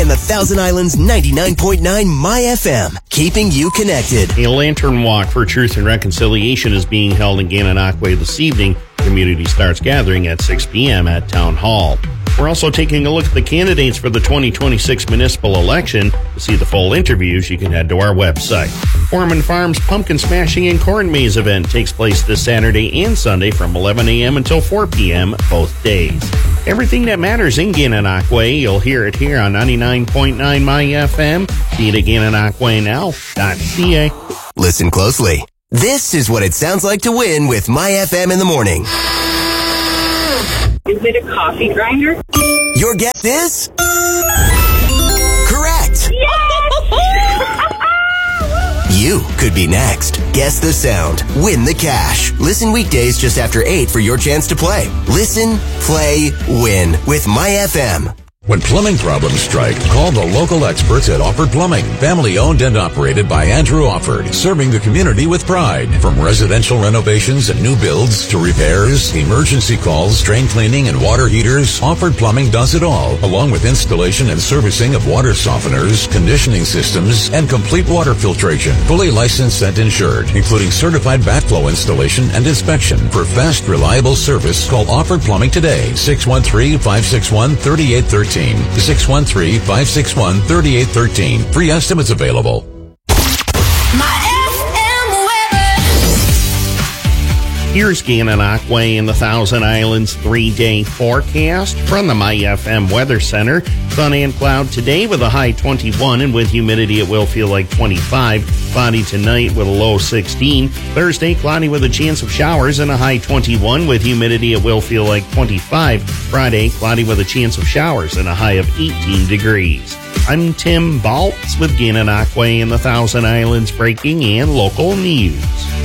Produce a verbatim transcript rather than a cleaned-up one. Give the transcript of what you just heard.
and the Thousand Islands ninety-nine point nine My F M, keeping you connected. A lantern walk for truth and reconciliation is being held in Gananoque this evening. Community starts gathering at six p.m. at Town Hall. We're also taking a look at the candidates for the twenty twenty-six municipal election. To see the full interviews, you can head to our website. Foreman Farms Pumpkin Smashing and Corn Maze event takes place this Saturday and Sunday from eleven a.m. until four p.m. both days. Everything that matters in Gananoque, you'll hear it here on ninety-nine point nine My F M. See it at Gananoque Now dot C A. Listen closely. This is what it sounds like to win with My F M in the morning. Is it a coffee grinder? Your guess is correct. You could be next. Guess the sound. Win the cash. Listen weekdays just after eight for your chance to play. Listen, play, win with My F M. When plumbing problems strike, call the local experts at Offord Plumbing. Family owned and operated by Andrew Offord, serving the community with pride. From residential renovations and new builds to repairs, emergency calls, drain cleaning, and water heaters, Offord Plumbing does it all, along with installation and servicing of water softeners, conditioning systems, and complete water filtration. Fully licensed and insured, including certified backflow installation and inspection. For fast, reliable service, call Offord Plumbing today, six one three, five six one, three eight one three. six one three, five six one, three eight one three. Free estimates available. Here's Gananoque and the Thousand Islands three-day forecast from the My F M Weather Center. Sun and cloud today with a high twenty-one, and with humidity it will feel like twenty-five. Cloudy tonight with a low sixteen. Thursday, cloudy with a chance of showers and a high twenty-one. With humidity it will feel like twenty-five. Friday, cloudy with a chance of showers and a high of eighteen degrees. I'm Tim Baltz with Gananoque and the Thousand Islands breaking and local news.